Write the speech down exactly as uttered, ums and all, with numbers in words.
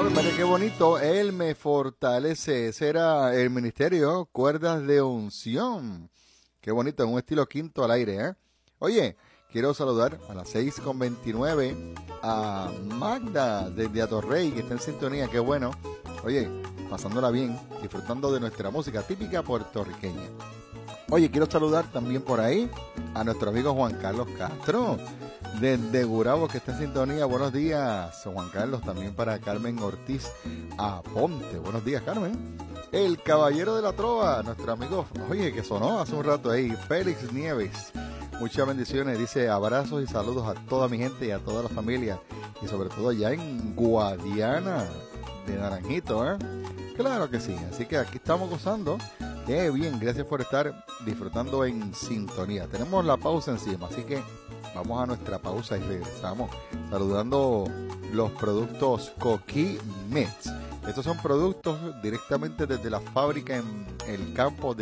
Ave María, qué bonito. Él me fortalece. Ese era el ministerio Cuerdas de Unción. Qué bonito, en un estilo quinto al aire, ¿eh? Oye, quiero saludar a las seis con veintinueve a Magda desde Atorrey, que está en sintonía. Qué bueno. Oye, pasándola bien, disfrutando de nuestra música típica puertorriqueña. Oye, quiero saludar también por ahí a nuestro amigo Juan Carlos Castro, desde Gurabo, que está en sintonía. Buenos días, Juan Carlos. También para Carmen Ortiz Aponte. Buenos días, Carmen. El caballero de la trova, nuestro amigo, oye, que sonó hace un rato ahí, Félix Nieves. Muchas bendiciones. Dice abrazos y saludos a toda mi gente y a toda la familia. Y sobre todo allá en Guadiana de Naranjito, ¿eh? Claro que sí. Así que aquí estamos gozando. Qué bien, gracias por estar disfrutando en sintonía. Tenemos la pausa encima, así que vamos a nuestra pausa y regresamos saludando los productos Coquí Mix. Estos son productos directamente desde la fábrica en el campo de